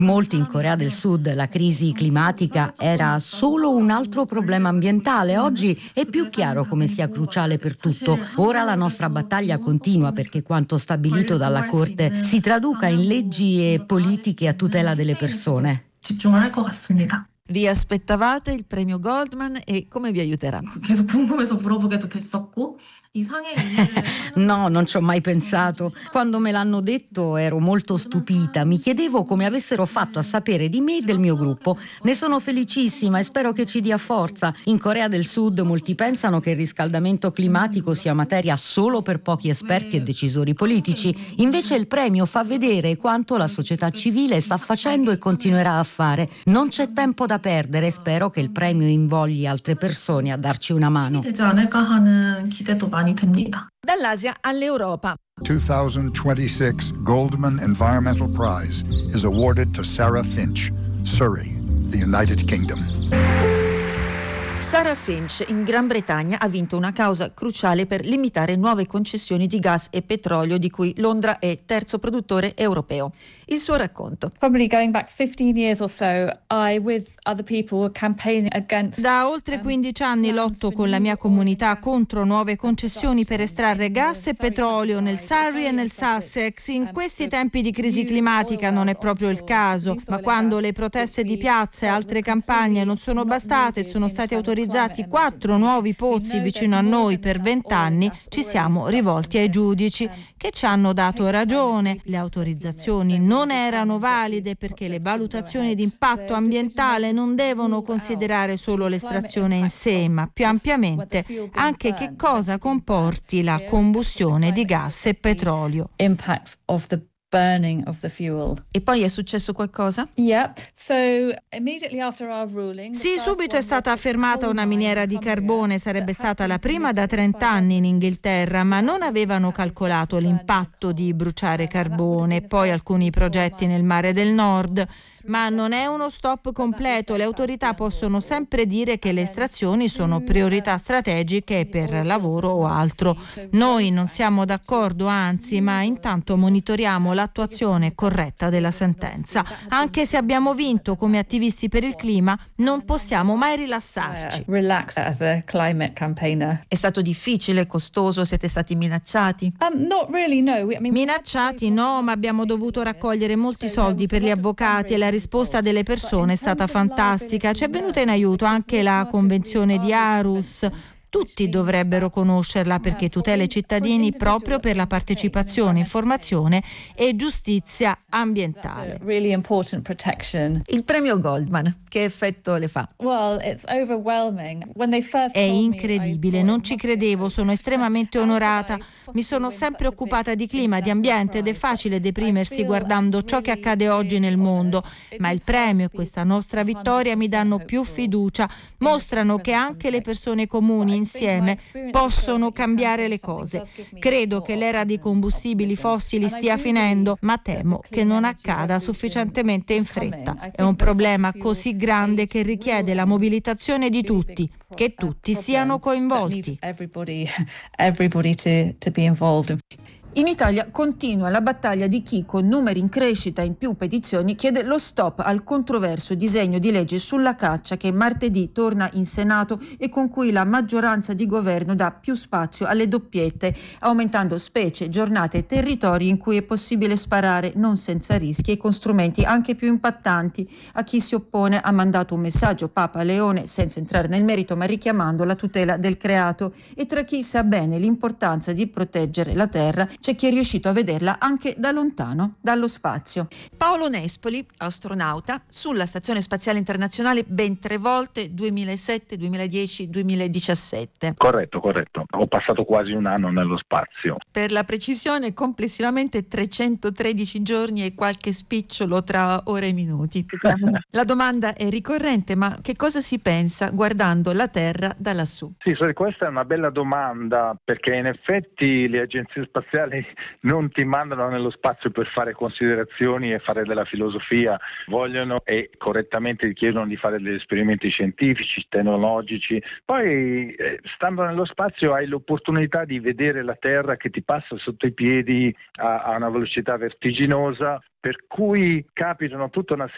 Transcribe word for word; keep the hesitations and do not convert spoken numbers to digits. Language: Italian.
Molti in Corea del Sud la crisi climatica era solo un altro problema ambientale. Oggi è più chiaro come sia cruciale per tutto. Ora la nostra battaglia continua perché quanto stabilito dalla Corte si traduca in leggi e politiche a tutela delle persone. Vi aspettavate il premio Goldman e come vi aiuterà? 계속 궁금해서 물어보게도 됐었고 이 상의 의미를 No, non ci ho mai pensato. Quando me l'hanno detto ero molto stupita. Mi chiedevo come avessero fatto a sapere di me e del mio gruppo. Ne sono felicissima e spero che ci dia forza. In Corea del Sud molti pensano che il riscaldamento climatico sia materia solo per pochi esperti e decisori politici. Invece il premio fa vedere quanto la società civile sta facendo e continuerà a fare. Non c'è tempo da perdere e spero che il premio invogli altre persone a darci una mano. 되지 않을까 하는 기대도 많이 됩니다. Dall'Asia all'Europa. twenty twenty-six Goldman Environmental Prize is awarded to Sarah Finch, Surrey, the United Kingdom. Sarah Finch in Gran Bretagna ha vinto una causa cruciale per limitare nuove concessioni di gas e petrolio di cui Londra è terzo produttore europeo. Il suo racconto. Probably going back fifteen years or so, I with other people were campaigning against. Da oltre quindici anni lotto con la mia comunità contro nuove concessioni per estrarre gas e petrolio nel Surrey e nel Sussex. In questi tempi di crisi climatica non è proprio il caso, ma quando le proteste di piazza e altre campagne non sono bastate e sono stati autorizzati quattro nuovi pozzi vicino a noi per vent'anni, ci siamo rivolti ai giudici che ci hanno dato ragione. Le autorizzazioni non erano valide perché le valutazioni di impatto ambientale non devono considerare solo l'estrazione in sé, ma più ampiamente anche che cosa comporti la combustione di gas e petrolio. Impacts of the burning of the fuel. E poi è successo qualcosa? Yeah. So immediately after our ruling. Sì, subito è stata fermata una miniera di carbone, sarebbe stata la prima da trenta anni in Inghilterra, ma non avevano calcolato l'impatto di bruciare carbone. Poi alcuni progetti nel Mare del Nord. Ma non è uno stop completo, le autorità possono sempre dire che le estrazioni sono priorità strategiche per lavoro o altro. Noi non siamo d'accordo, anzi, ma intanto monitoriamo l'attuazione corretta della sentenza. Anche se abbiamo vinto come attivisti per il clima, non possiamo mai rilassarci. Relax as a climate campaigner. È stato difficile, costoso, siete stati minacciati? Um, not really, no. I mean, Minacciati no, ma abbiamo dovuto raccogliere molti soldi per gli avvocati e la risposta delle persone è stata fantastica. Ci è venuta in aiuto anche la Convenzione di Aarhus. Tutti dovrebbero conoscerla perché tutela i cittadini proprio per la partecipazione, informazione e giustizia ambientale. really important protection. Il premio Goldman, che effetto le fa? Well, it's overwhelming. When they first È told me, I incredibile, thought, non ci credevo, sono estremamente onorata. Mi sono sempre occupata di clima e di ambiente ed è facile deprimersi guardando ciò che accade oggi nel mondo, ma il premio e questa nostra vittoria mi danno più fiducia, mostrano che anche le persone comuni insieme possono cambiare le cose. Credo che l'era dei combustibili fossili stia finendo, ma temo che non accada sufficientemente in fretta. È un problema così grande che richiede la mobilitazione di tutti, che tutti siano coinvolti. Everybody, everybody to, to be involved. In Italia continua la battaglia di chi, con numeri in crescita e in più petizioni, chiede lo stop al controverso disegno di legge sulla caccia che martedì torna in Senato e con cui la maggioranza di governo dà più spazio alle doppiette, aumentando specie, giornate e territori in cui è possibile sparare non senza rischi e con strumenti anche più impattanti. A chi si oppone ha mandato un messaggio Papa Leone, senza entrare nel merito ma richiamando la tutela del creato, e tra chi sa bene l'importanza di proteggere la terra c'è chi è riuscito a vederla anche da lontano, dallo spazio. Paolo Nespoli, astronauta, sulla Stazione Spaziale Internazionale ben tre volte, duemilasette, duemiladieci, duemiladiciassette. Corretto, corretto. Ho passato quasi un anno nello spazio. Per la precisione, complessivamente trecentotredici giorni e qualche spicciolo tra ore e minuti. La domanda è ricorrente, ma che cosa si pensa guardando la Terra da lassù? Sì, questa è una bella domanda, perché in effetti le agenzie spaziali non ti mandano nello spazio per fare considerazioni e fare della filosofia, vogliono e correttamente ti chiedono di fare degli esperimenti scientifici, tecnologici. Poi eh, stando nello spazio hai l'opportunità di vedere la Terra che ti passa sotto i piedi a, a una velocità vertiginosa, per cui capitano tutta una serie